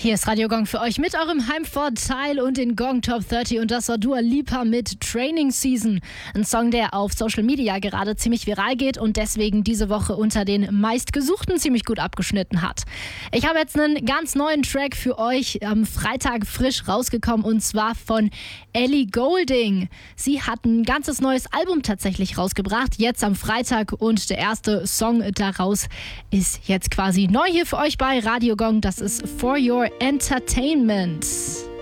Hier ist Radio Gong für euch mit eurem Heimvorteil und den Gong Top 30 und das war Dua Lipa mit Training Season. Ein Song, der auf Social Media gerade ziemlich viral geht und deswegen diese Woche unter den meistgesuchten ziemlich gut abgeschnitten hat. Ich habe jetzt einen ganz neuen Track für euch am Freitag frisch rausgekommen und zwar von Ellie Goulding. Sie hat ein ganzes neues Album tatsächlich rausgebracht, jetzt am Freitag und der erste Song daraus ist jetzt quasi neu hier für euch bei Radio Gong. Das ist For Your Entertainment.